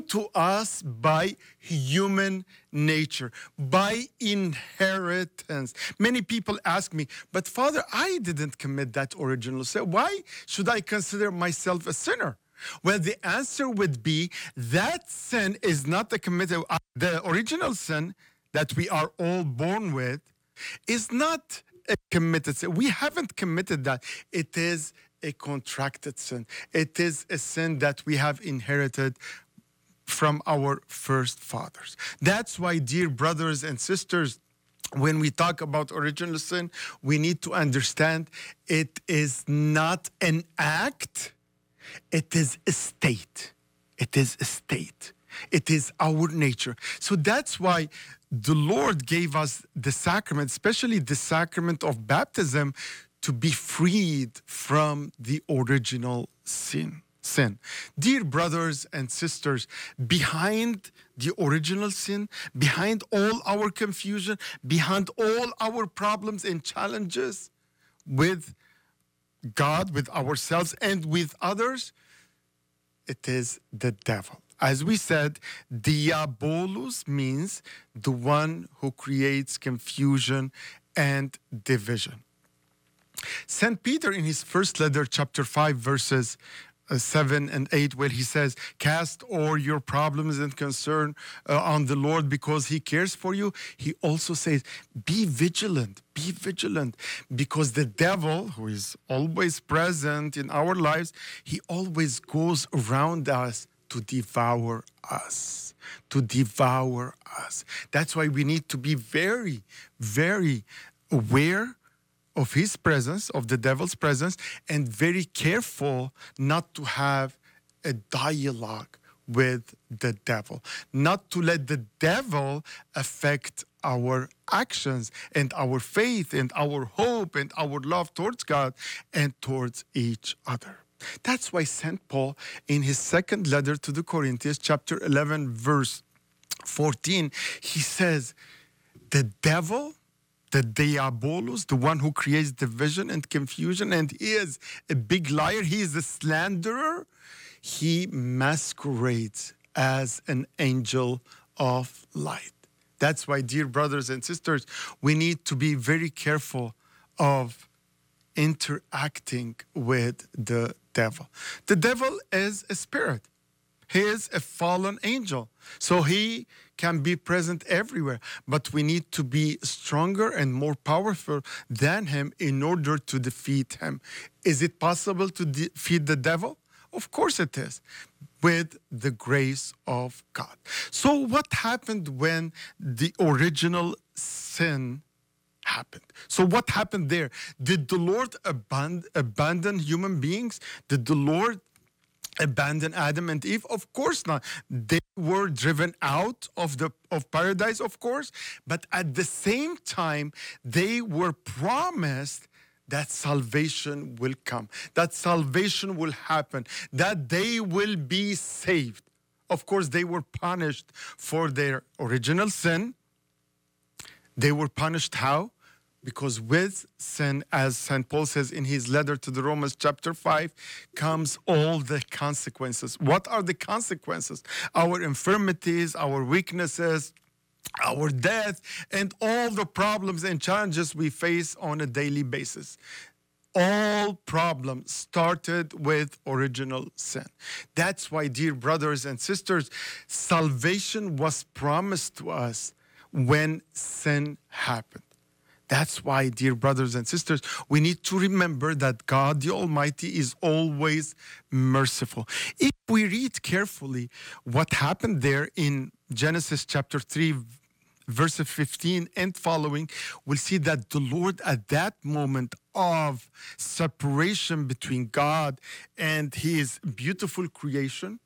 to us by human nature, by inheritance. Many people ask me, but Father, I didn't commit that original sin. Why should I consider myself a sinner? Well, the answer would be that sin is not the original sin that we are all born with is not a committed sin. We haven't committed that. It is a contracted sin. It is a sin that we have inherited from our first fathers. That's why, dear brothers and sisters, when we talk about original sin, we need to understand it is not an act, it is a state. It is a state. It is our nature. So that's why the Lord gave us the sacrament, especially the sacrament of baptism, to be freed from the original sin. Dear brothers and sisters, behind the original sin, behind all our confusion, behind all our problems and challenges with God, with ourselves, and with others, it is the devil. As we said, diabolos means the one who creates confusion and division. St. Peter, in his first letter, chapter 5, verses 7 and 8, where he says, cast all your problems and concern on the Lord because he cares for you. He also says, be vigilant, because the devil, who is always present in our lives, he always goes around us to devour us, That's why we need to be very, very aware of his presence, of the devil's presence, and very careful not to have a dialogue with the devil, not to let the devil affect our actions and our faith and our hope and our love towards God and towards each other. That's why St. Paul, in his second letter to the Corinthians, chapter 11, verse 14, he says, the devil, the diabolos, the one who creates division and confusion, and he is a big liar, he is a slanderer, he masquerades as an angel of light. That's why, dear brothers and sisters, we need to be very careful of interacting with the devil. The devil is a spirit. He is a fallen angel. So he can be present everywhere. But we need to be stronger and more powerful than him in order to defeat him. Is it possible to defeat the devil? Of course it is, with the grace of God. So what happened when the original sin happened? So what happened there? Did the Lord abandon human beings? Did the Lord abandon Adam and Eve? Of course not. They were driven out of paradise, of course, but at the same time, they were promised that salvation will come, that salvation will happen, that they will be saved. Of course, they were punished for their original sin. They were punished how? Because with sin, as St. Paul says in his letter to the Romans chapter 5, comes all the consequences. What are the consequences? Our infirmities, our weaknesses, our death, and all the problems and challenges we face on a daily basis. All problems started with original sin. That's why, dear brothers and sisters, salvation was promised to us when sin happened. That's why, dear brothers and sisters, we need to remember that God the Almighty is always merciful. If we read carefully what happened there in Genesis chapter 3, verse 15 and following, we'll see that the Lord, at that moment of separation between God and his beautiful creation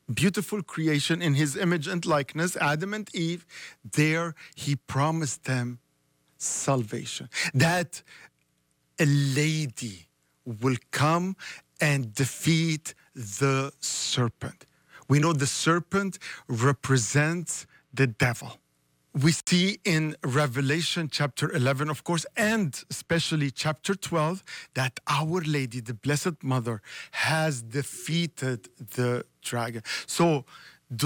in his image and likeness, Adam and Eve, there he promised them salvation, that a lady will come and defeat the serpent. We know the serpent represents the devil. We see in Revelation chapter 11, of course, and especially chapter 12, that Our Lady, the Blessed Mother, has defeated the dragon. So